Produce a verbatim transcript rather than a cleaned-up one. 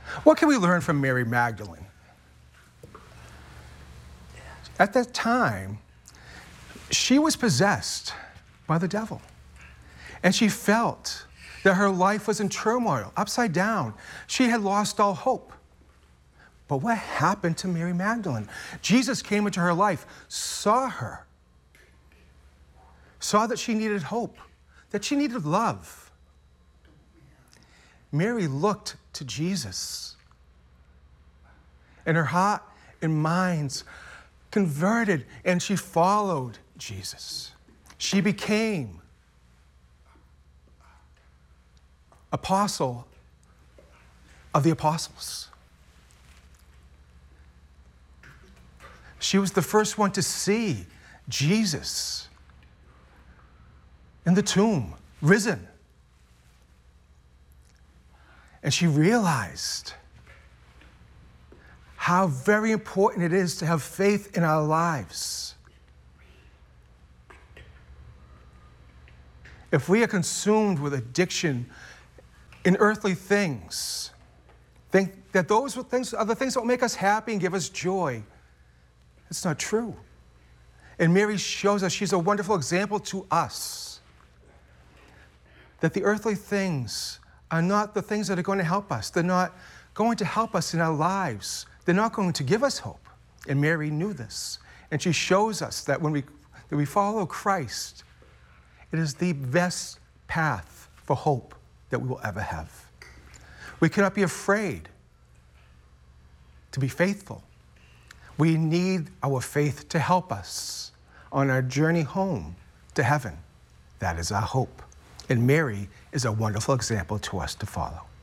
What can we learn from Mary Magdalene? At that time, she was possessed by the devil. And she felt that her life was in turmoil, upside down. She had lost all hope. But what happened to Mary Magdalene? Jesus came into her life, saw her, saw that she needed hope, that she needed love. Mary looked to Jesus, and her heart and minds converted, and she followed Jesus. She became apostle of the apostles. She was the first one to see Jesus in the tomb, risen. And she realized how very important it is to have faith in our lives. If we are consumed with addiction in earthly things, think that those things are the things that will make us happy and give us joy. It's not true. And Mary shows us, she's a wonderful example to us, that the earthly things are not the things that are going to help us. They're not going to help us in our lives. They're not going to give us hope. And Mary knew this. And she shows us that when we, that we follow Christ, it is the best path for hope that we will ever have. We cannot be afraid to be faithful. We need our faith to help us on our journey home to heaven. That is our hope. And Mary is a wonderful example to us to follow.